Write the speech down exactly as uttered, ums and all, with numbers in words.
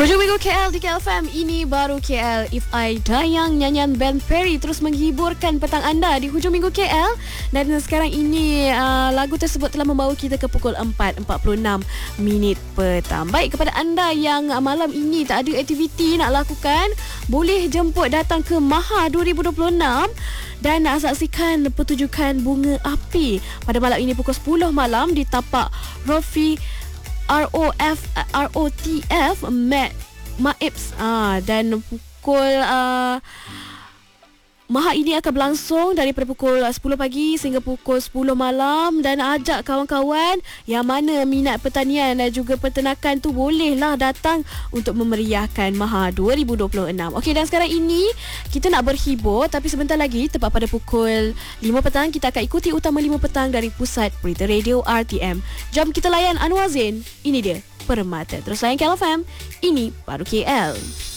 Hujung Minggu K L di K L F M. Ini baru K L. If I Dayang, nyanyian Ben Perry terus menghiburkan petang anda di Hujung Minggu K L. Dan sekarang ini uh, lagu tersebut telah membawa kita ke pukul empat empat puluh enam minit petang. Baik, kepada anda yang uh, malam ini tak ada aktiviti nak lakukan, boleh jemput datang ke Maha dua ribu dua puluh enam dan uh, saksikan pertunjukan bunga api pada malam ini pukul sepuluh malam di tapak Rofi R O F R O T F Mat Maips ah, dan pukul uh, Maha ini akan berlangsung daripada pukul sepuluh pagi sehingga pukul sepuluh malam, dan ajak kawan-kawan yang mana minat pertanian dan juga peternakan tu bolehlah datang untuk memeriahkan Maha dua ribu dua puluh enam. Okey, dan sekarang ini kita nak berhibur, tapi sebentar lagi tepat pada pukul lima petang kita akan ikuti Utama lima petang dari Pusat Berita Radio R T M. Jom kita layan Anwar Zain. Ini dia Permata. Terus layan K L F M. Ini baru K L.